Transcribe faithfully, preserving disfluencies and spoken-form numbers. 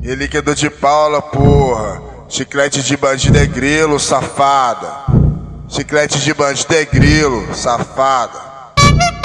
Relíquia do de Paula, porra. Chiclete de bandido é grilo, safada. Chiclete de bandido é grilo, safada.